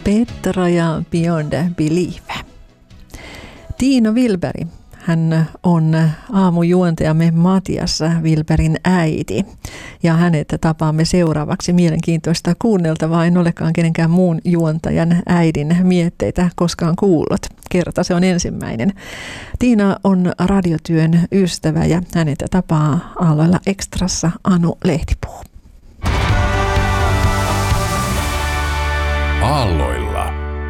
Petra ja Beyond Belief. Tiina Wilberg, hän on aamujuontajamme Matias Wilbergin äiti ja hänet tapaamme seuraavaksi. Mielenkiintoista kuunneltavaa, en olekaan kenenkään muun juontajan äidin mietteitä koskaan kuullut. Kerta se on ensimmäinen. Tiina on radiotyön ystävä ja hänet tapaa Aalloilla Extrassa Anu Lehtipuu. Aalloilla.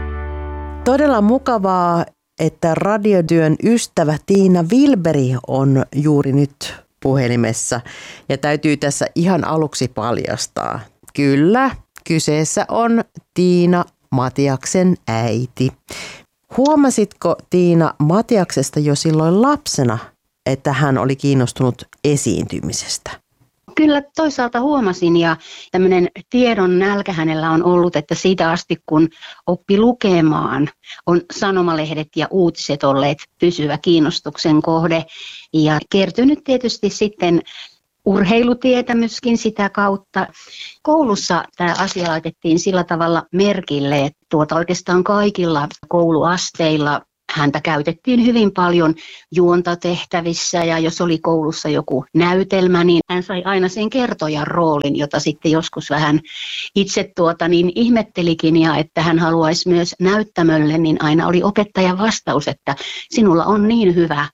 Todella mukavaa, että radiotyön ystävä Tiina Wilberg on juuri nyt puhelimessa. Ja täytyy tässä ihan aluksi paljastaa. Kyllä, kyseessä on Tiina Matiaksen äiti. Huomasitko Tiina Matiaksesta jo silloin lapsena, että hän oli kiinnostunut esiintymisestä? Kyllä toisaalta huomasin ja tämmöinen tiedon nälkä hänellä on ollut, että siitä asti kun oppi lukemaan, on sanomalehdet ja uutiset olleet pysyvä kiinnostuksen kohde ja kertynyt tietysti sitten urheilutietämyskin sitä kautta. Koulussa tämä asia laitettiin sillä tavalla merkille, että oikeastaan kaikilla kouluasteilla häntä käytettiin hyvin paljon juontatehtävissä ja jos oli koulussa joku näytelmä, niin hän sai aina sen kertojan roolin, jota sitten joskus vähän itse ihmettelikin ja että hän haluaisi myös näyttämölle, niin aina oli opettajan vastaus, että sinulla on niin hyvä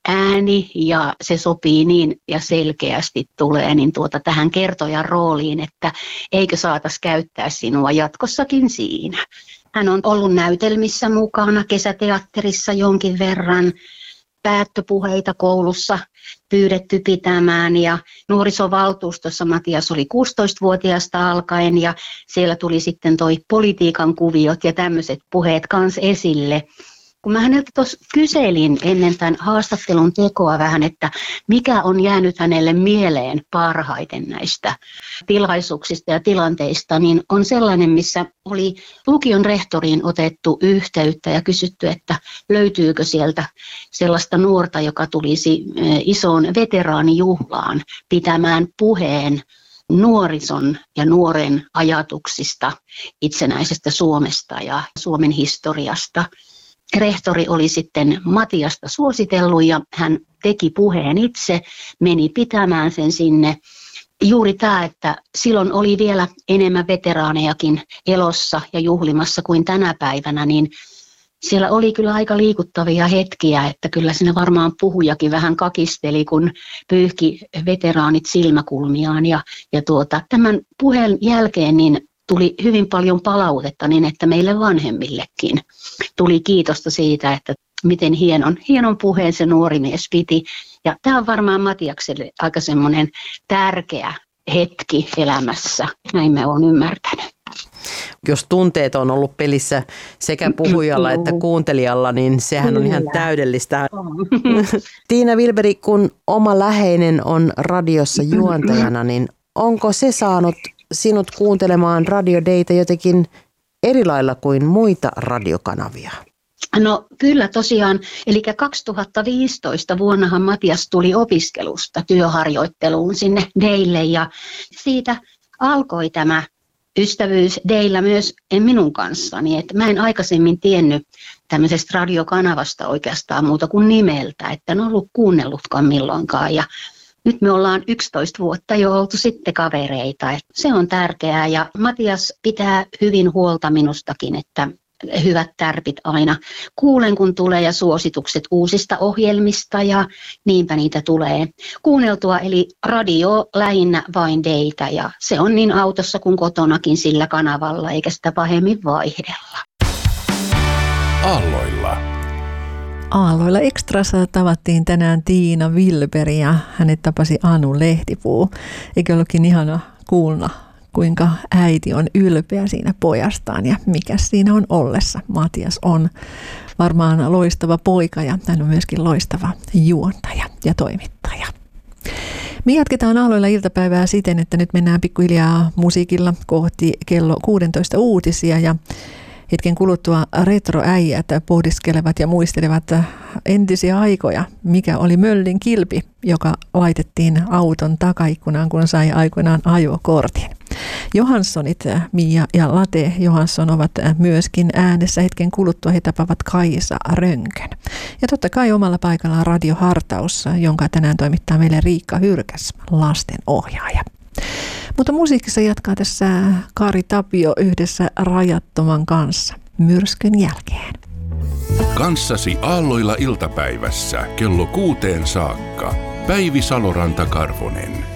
ääni ja se sopii niin ja selkeästi tulee niin tähän kertojan rooliin, että eikö saatais käyttää sinua jatkossakin siinä. Hän on ollut näytelmissä mukana, kesäteatterissa jonkin verran, päättöpuheita koulussa pyydetty pitämään ja nuorisovaltuustossa Matias oli 16-vuotiaasta alkaen ja siellä tuli sitten toi politiikan kuviot ja tämmöiset puheet kanssa esille. Kun mä häneltä tuossa kyselin ennen tämän haastattelun tekoa vähän, että mikä on jäänyt hänelle mieleen parhaiten näistä tilaisuuksista ja tilanteista, niin on sellainen, missä oli lukion rehtoriin otettu yhteyttä ja kysytty, että löytyykö sieltä sellaista nuorta, joka tulisi isoon veteraanijuhlaan pitämään puheen nuorison ja nuoren ajatuksista itsenäisestä Suomesta ja Suomen historiasta. Rehtori oli sitten Matiasta suositellut ja hän teki puheen itse, meni pitämään sen sinne. Juuri tämä, että silloin oli vielä enemmän veteraanejakin elossa ja juhlimassa kuin tänä päivänä, niin siellä oli kyllä aika liikuttavia hetkiä, että kyllä siinä varmaan puhujakin vähän kakisteli, kun pyyhki veteraanit silmäkulmiaan. Ja tämän puheen jälkeen niin tuli hyvin paljon palautetta niin, että meille vanhemmillekin tuli kiitosta siitä, että miten hienon puheen se nuori mies piti. Ja tämä on varmaan Matiakselle aika semmoinen tärkeä hetki elämässä, näin mä oon ymmärtänyt. Jos tunteet on ollut pelissä sekä puhujalla että kuuntelijalla, niin sehän on ihan täydellistä. Tiina Wilberg, kun oma läheinen on radiossa juontajana, niin onko se saanut sinut kuuntelemaan radiodeitä jotenkin eri lailla kuin muita radiokanavia? No kyllä tosiaan, eli 2015 vuonnahan Matias tuli opiskelusta työharjoitteluun sinne Deille ja siitä alkoi tämä ystävyys Deillä myös minun kanssani, että mä en aikaisemmin tiennyt tämmöisestä radiokanavasta oikeastaan muuta kuin nimeltä, että en ollut kuunnellutkaan milloinkaan ja nyt me ollaan 11 vuotta jo oltu sitten kavereita. Se on tärkeää ja Matias pitää hyvin huolta minustakin, että hyvät tärpit aina kuulen kun tulee ja suositukset uusista ohjelmista ja niinpä niitä tulee kuunneltua. Eli radio lähinnä vain Deitä ja se on niin autossa kuin kotonakin sillä kanavalla eikä sitä pahemmin vaihdella. Aalloilla. Aalloilla Extrassa tavattiin tänään Tiina Wilberg ja hänet tapasi Anu Lehtipuu. Eikö ollutkin ihana kuulla, kuinka äiti on ylpeä siinä pojastaan ja mikä siinä on ollessa. Matias on varmaan loistava poika ja hän on myöskin loistava juontaja ja toimittaja. Me jatketaan Aalloilla iltapäivää siten, että nyt mennään pikkuhiljaa musiikilla kohti kello 16 uutisia ja Hetken kuluttua retroäijät pohdiskelevat ja muistelevat entisiä aikoja, mikä oli möllin kilpi, joka laitettiin auton takaikkunaan, kun sai aikoinaan ajokortin. Johanssonit, Mia ja Late Johansson ovat myöskin äänessä. Hetken kuluttua he tapaavat Kaisa Rönkön. Ja totta kai omalla paikallaan radiohartaus, jonka tänään toimittaa meille Riikka Hyrkäs, lastenohjaaja. Mutta musiikissa jatkaa tässä Kari Tapio yhdessä Rajattoman kanssa myrskyn jälkeen. Kanssasi aalloilla iltapäivässä kello 6 saakka. Päivi Saloranta-Karvonen.